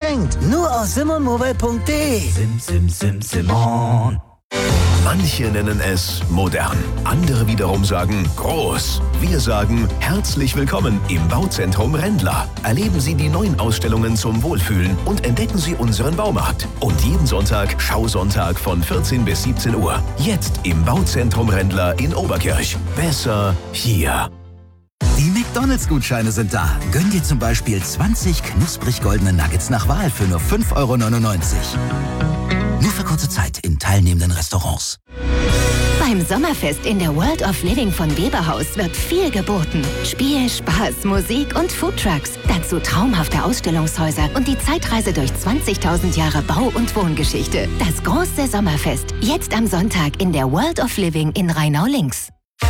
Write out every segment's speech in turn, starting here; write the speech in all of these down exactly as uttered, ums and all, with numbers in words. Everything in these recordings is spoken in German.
geschenkt. Nur auf simonmobile punkt de. Sim, sim, sim, Simon. Manche nennen es modern, andere wiederum sagen groß. Wir sagen herzlich willkommen im Bauzentrum Rendler. Erleben Sie die neuen Ausstellungen zum Wohlfühlen und entdecken Sie unseren Baumarkt. Und jeden Sonntag Schausonntag von vierzehn bis siebzehn Uhr. Jetzt im Bauzentrum Rendler in Oberkirch. Besser hier. Die McDonalds-Gutscheine sind da. Gönn dir zum Beispiel zwanzig knusprig goldene Nuggets nach Wahl für nur fünf Euro neunundneunzig. Nur für kurze Zeit in teilnehmenden Restaurants. Beim Sommerfest in der World of Living von Weberhaus wird viel geboten. Spiel, Spaß, Musik und Foodtrucks. Dazu traumhafte Ausstellungshäuser und die Zeitreise durch zwanzigtausend Jahre Bau- und Wohngeschichte. Das große Sommerfest. Jetzt am Sonntag in der World of Living in Rheinau-Links.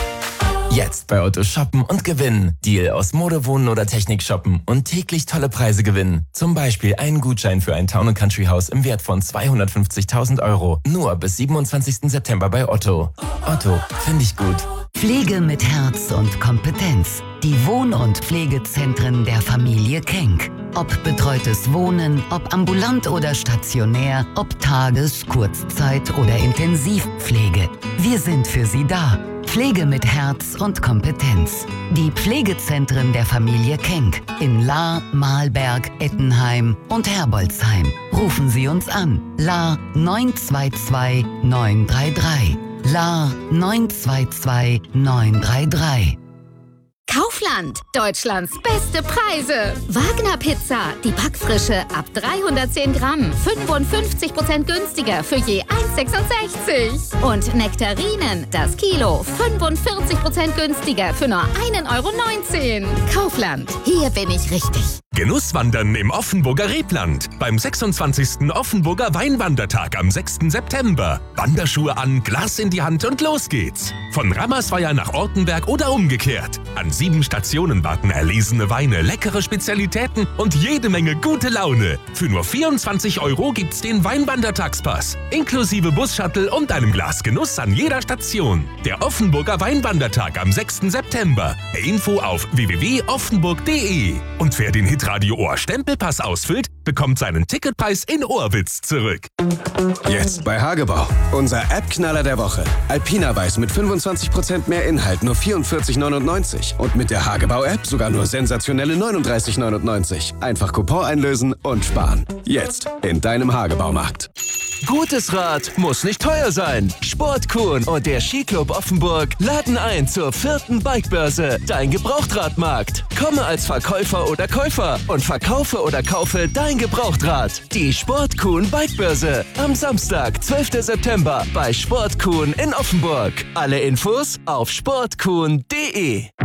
Jetzt bei Otto shoppen und gewinnen. Deal aus Mode, Wohnen oder Technik shoppen und täglich tolle Preise gewinnen. Zum Beispiel einen Gutschein für ein Town and Country Haus im Wert von zweihundertfünfzigtausend Euro. Nur bis siebenundzwanzigsten September bei Otto. Otto, finde ich gut. Pflege mit Herz und Kompetenz. Die Wohn- und Pflegezentren der Familie Kenck. Ob betreutes Wohnen, ob ambulant oder stationär, ob Tages-, Kurzzeit- oder Intensivpflege. Wir sind für Sie da. Pflege mit Herz und Kompetenz. Die Pflegezentren der Familie Kenck in Lahr, Mahlberg, Ettenheim und Herbolzheim. Rufen Sie uns an. Lahr neun zwei zwei neun drei drei. Lahr neun zwei zwei neun drei drei. Kaufland, Deutschlands beste Preise. Wagner Pizza, die Backfrische ab dreihundertzehn Gramm, fünfundfünfzig Prozent günstiger für je eins sechsundsechzig. Und Nektarinen, das Kilo, fünfundvierzig Prozent günstiger für nur ein Euro neunzehn. Kaufland, hier bin ich richtig. Genusswandern im Offenburger Rebland. Beim sechsundzwanzigsten Offenburger Weinwandertag am sechsten September. Wanderschuhe an, Glas in die Hand und los geht's. Von Rammersweier nach Ortenberg oder umgekehrt. An sieben Stationen warten erlesene Weine, leckere Spezialitäten und jede Menge gute Laune. Für nur vierundzwanzig Euro gibt's den Weinwandertagspass. Inklusive Bus-Shuttle und einem Glas Genuss an jeder Station. Der Offenburger Weinwandertag am sechsten September. Info auf w w w punkt offenburg punkt de. Und wer den Hitradio Ohr Stempelpass ausfüllt, bekommt seinen Ticketpreis in Ohrwitz zurück. Jetzt bei Hagebau. Unser App-Knaller der Woche. Alpina Weiß mit fünfundzwanzig Prozent mehr Inhalt, nur vierundvierzig neunundneunzig. Und mit der Hagebau-App sogar nur sensationelle neununddreißig neunundneunzig. Einfach Coupon einlösen und sparen. Jetzt in deinem Hagebaumarkt. Gutes Rad muss nicht teuer sein. Sportkuhn und der Skiclub Offenburg laden ein zur vierten Bikebörse, dein Gebrauchtradmarkt. Komme als Verkäufer oder Käufer und verkaufe oder kaufe dein Gebrauchtrad. Die Sportkuhn Bikebörse am Samstag, zwölften September bei Sportkuhn in Offenburg. Alle Infos auf sportkuhn punkt de.